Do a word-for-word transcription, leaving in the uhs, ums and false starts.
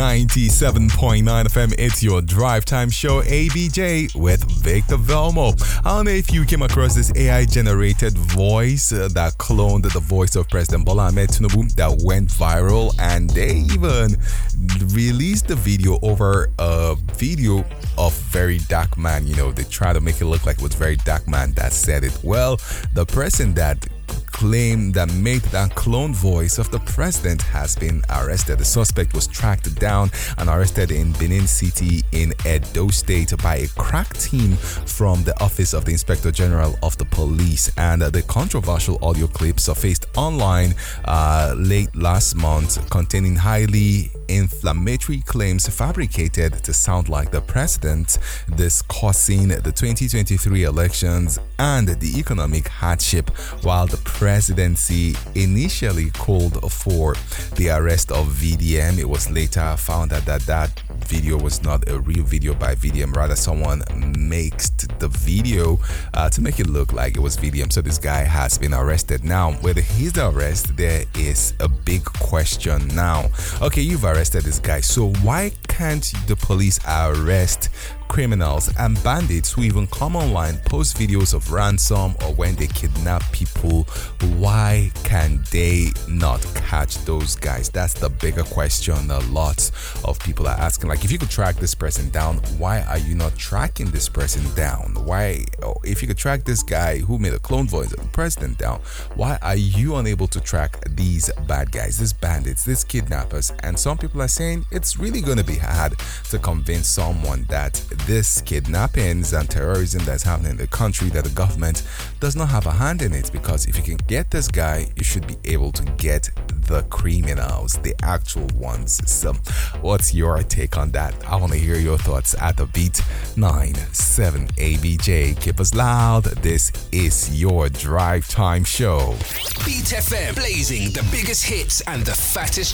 ninety-seven point nine F M, it's your drive time show, A B J with Victor Velmo. I don't know if you came across this A I generated voice uh, that cloned the voice of President Bola Ahmed Tinubu that went viral, and they even released the video over a video of Very Dark Man. You know, they try to make it look like it was Very Dark Man that said it. Well, the person that claim that made that clone voice of the president has been arrested. The suspect was tracked down and arrested in Benin City in Edo State by a crack team from the Office of the Inspector General of the Police. And uh, the controversial audio clip surfaced online uh, late last month, containing highly inflammatory claims fabricated to sound like the president discussing the twenty twenty-three elections and the economic hardship, while the presidency initially called for the arrest of V D M. It was later found out that that video was not a real video by V D M, rather someone mixed the video uh, to make it look like it was V D M. So this guy has been arrested. Now, whether he's the arrest, there is a big question now. Okay, you've arrested this guy, so why can't the police arrest criminals and bandits who even come online, post videos of ransom or when they kidnap people? Why can they not catch those guys? That's the bigger question a lot of people are asking. Like, if you could track this person down, why are you not tracking this person down? Why, if you could track this guy who made a clone voice of the president down, why are you unable to track these bad guys, these bandits, these kidnappers? And some people are saying it's really going to be hard to convince someone that this kidnappings and terrorism that's happening in the country, that the government does not have a hand in it, because if you can get this guy, you should be able to get the criminals, the actual ones. So what's your take on that? I want to hear your thoughts at the beat nine seven A B J. Keep us loud. This is your drive time show. Beat F M, blazing the biggest hits and the fattest